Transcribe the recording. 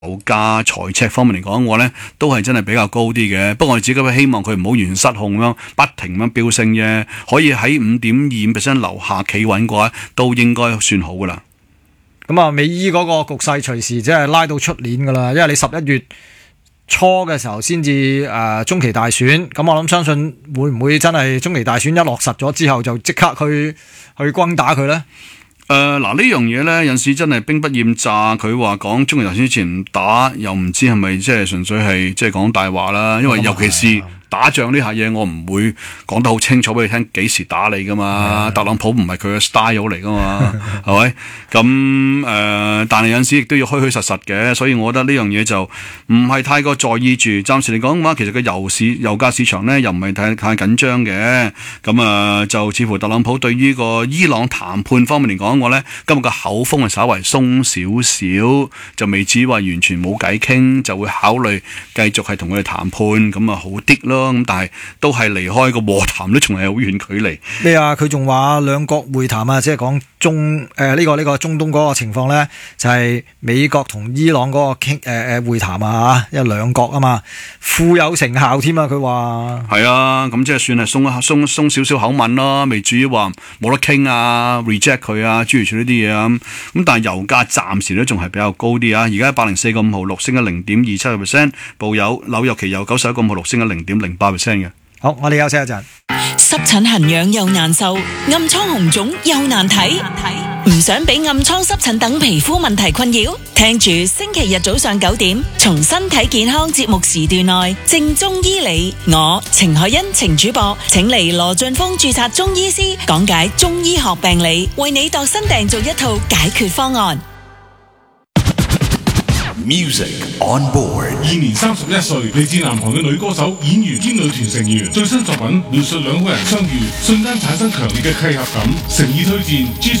樓價財赤方面嚟講，我咧都係真係比較高啲嘅。不過我哋自己希望佢唔好完全失控咯，不停咁飆升啫。可以喺5.25% 樓下企穩嘅話，都應該算好噶啦。 咁啊，美伊嗰個局勢隨時即係拉到出年噶啦，因為你11月初嘅時候先至中期大選，咁我諗相信會唔會真係中期大選一落實咗之後就即刻去轟打佢呢？ 嗱呢樣嘢咧，有陣時真係兵不厭詐。佢話講中期大選之前唔打，又唔知係咪即係純粹係即係講大話啦。因為尤其是打仗呢下嘢，我唔會講得好清楚俾你聽幾時打你噶嘛。特朗普唔係佢嘅 style 嚟噶嘛，係咪？咁但係有陣時亦都要虛虛實實嘅，所以我覺得呢樣嘢就唔係太過在意住。暫時嚟講嘅話，其實個油價市場咧又唔係太緊張嘅。咁就似乎特朗普對於個伊朗談判方面嚟講，我咧今日個口風係稍為鬆少少，就未至於話完全冇偈傾，就會考慮繼續係同佢哋談判，咁啊好啲咯。咁但係都係離開個和談都仲係好遠距離。 咩啊？佢仲話兩國會談啊，即係講呢個中東嗰個情況咧，就係美國同伊朗嗰個會談啊，因為兩國啊嘛，富有成效添啊。佢話係啊，咁即係算係鬆少少口吻咯，未至於話冇得傾啊 ，reject 佢啊，諸如此類呢啲嘢啊。咁但係油價暫時都仲係比較高啲啊，而家104.5毫六升咗0.27%，報有紐約期油91.5毫六升咗0.08%嘅。 好，我哋休息一陣。 濕疹痕癢又難受，暗瘡紅腫又難睇，唔想俾暗瘡濕疹等皮膚問題困擾，聽住星期日早上9點，從身體健康節目時段內，正中醫理，我程海欣程主播，請嚟羅俊峰註冊中醫師講解中醫學病理，為你度身訂造一套解決方案。 Music on board。 現年31歲，嚟自南韓嘅女歌手、演員兼女團成員，最新作品描述兩個人相遇，瞬間產生強烈嘅契合感，誠意推薦 G